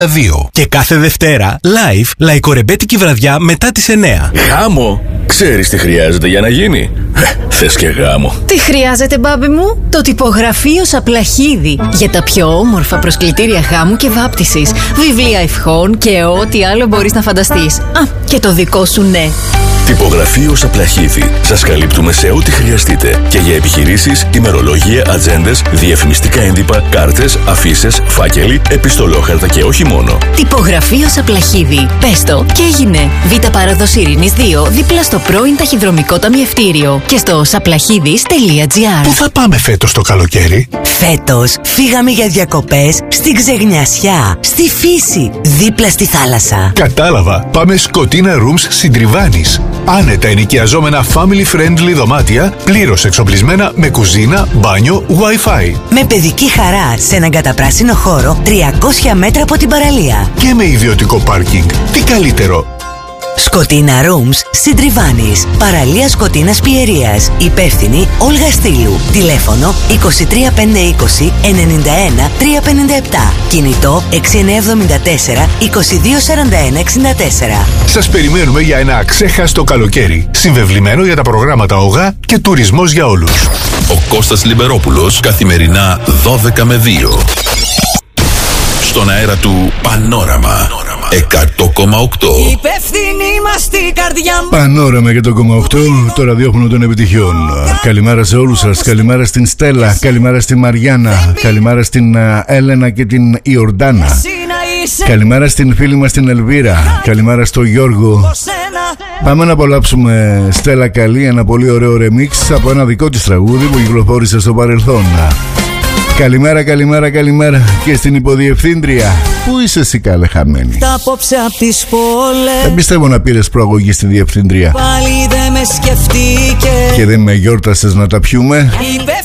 2. Και κάθε Δευτέρα, live, λαϊκορεμπέτικη βραδιά μετά τις 9. Γάμο! Ξέρεις τι χρειάζεται για να γίνει? Θες και γάμο. Τι χρειάζεται, μπάμπη μου? Το τυπογραφείο Σαπλαχίδη. Για τα πιο όμορφα προσκλητήρια γάμου και βάπτισης, βιβλία ευχών και ό,τι άλλο μπορείς να φανταστείς. Α, και το δικό σου ναι. Τυπογραφείο Σαπλαχίδη. Σας καλύπτουμε σε ό,τι χρειαστείτε. Και για επιχειρήσεις, ημερολόγια, ατζέντες, διαφημιστικά έντυπα, κάρτες, αφίσες, φάκελοι, επιστολόχαρτα και όχι μόνο. Τυπογραφείο Σαπλαχίδη. Πες το και έγινε. Β' Πάροδος Ειρήνης 2, δίπλα στο πρώην Ταχυδρομικό Ταμιευτήριο. Και στο saplachidis.gr. Πού θα πάμε φέτος το καλοκαίρι? Φέτος φύγαμε για διακοπές στην Ξεγνιασιά, στη φύση, δίπλα στη θάλασσα. Κατάλαβα. Πάμε Σκοτίνα Rooms Συντριβάνης. Άνετα ενοικιαζόμενα family-friendly δωμάτια, πλήρως εξοπλισμένα με κουζίνα, μπάνιο, Wi-Fi. Με παιδική χαρά σε έναν καταπράσινο χώρο 300 μέτρα από την παραλία. Και με ιδιωτικό πάρκινγκ. Τι καλύτερο? Σκοτίνα Rooms Συντριβάνης. Παραλία Σκοτίνας Πιερίας. Υπεύθυνη Όλγα Στήλου. Τηλέφωνο 23520 91 357. Κινητό 6974 2241 64. Σας περιμένουμε για ένα αξέχαστο καλοκαίρι. Συμβεβλημένο για τα προγράμματα ΟΓΑ και τουρισμός για όλους. Ο Κώστας Λιμπερόπουλος, καθημερινά 12 με 2. Στον αέρα του Πανόραμα 100,8. Υπεύθυνοι είμαστε η καρδιά μου. Πανόραμα για το 100,8, το ραδιόφωνο των επιτυχιών. Καλημέρα σε όλους σας. Καλημέρα στην Στέλλα. Καλημέρα στη Μαριάννα. Καλημέρα στην Έλενα και την Ιορντάνα. Καλημέρα στην φίλη μας την Ελβίρα. Καλημέρα στο Γιώργο. Πάμε να απολαύσουμε, Στέλλα καλή, ένα πολύ ωραίο ρεμίξ από ένα δικό της τραγούδι που κυκλοφόρησε στο παρελθόν. Καλημέρα, καλημέρα, καλημέρα και στην υποδιευθύντρια. Πού είσαι εσύ καλέ χαμένη? Τα απόψε απ' τις πόλες. Δεν πιστεύω να πήρες προαγωγή στην διευθύντρια. Πάλι δεν με σκεφτήκε. Και δεν με γιόρτασες να τα πιούμε.